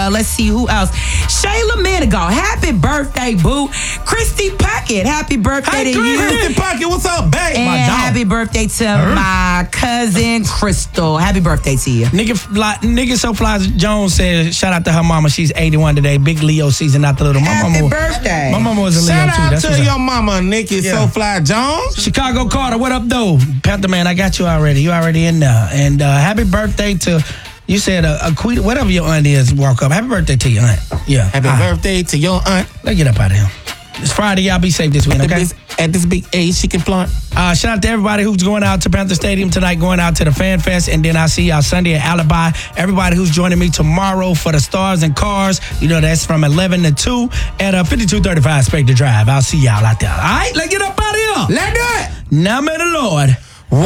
let's see who else. Shayla Manigault, happy birthday, boo. Christy Puckett, happy birthday to you. Christy Puckett, what's up, babe? And happy birthday to my cousin Crystal. Happy birthday to you. Nigga So Fly Jones said, shout out to her mama. She's 81 today. Big Leo season out the little. Happy birthday. My mama was a Leo too. Shout out to your mama, Nikki So Fly Jones. Chicago Carter, what up, though? Panther Man, I got you already. You already in there. And happy birthday to, you said a queen, whatever your aunt is, walk up. Happy birthday to your aunt. Yeah. Happy birthday to your aunt. Let's get up out of here. It's Friday. Y'all be safe this week, okay? At this big age, she can flaunt. Shout out to everybody who's going out to Panther Stadium tonight, going out to the Fan Fest, and then I'll see y'all Sunday at Alibi. Everybody who's joining me tomorrow for the Stars and Cars, you know, that's from 11 to 2 at 5235 Spectre Drive. I'll see y'all out there. All right, let's get up out of here. Let's do it. Now may the Lord